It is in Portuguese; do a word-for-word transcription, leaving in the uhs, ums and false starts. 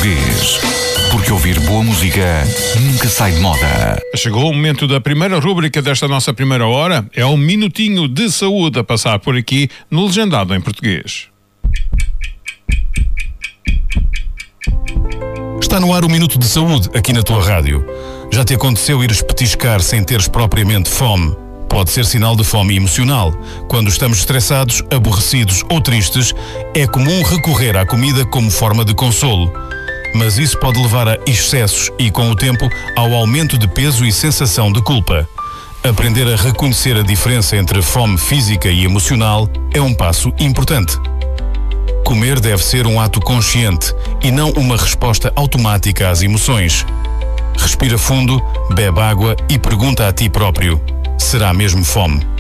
português. Porque ouvir boa música nunca sai de moda. Chegou o momento da primeira rúbrica desta nossa primeira hora. É um minutinho de saúde a passar por aqui no Legendado em Português. Está no ar o Minuto de Saúde aqui na tua rádio. Já te aconteceu ires petiscar sem teres propriamente fome? Pode ser sinal de fome emocional. Quando estamos estressados, aborrecidos ou tristes, é comum recorrer à comida como forma de consolo. Mas isso pode levar a excessos e, com o tempo, ao aumento de peso e sensação de culpa. Aprender a reconhecer a diferença entre fome física e emocional é um passo importante. Comer deve ser um ato consciente e não uma resposta automática às emoções. Respira fundo, bebe água e pergunta a ti próprio: será mesmo fome?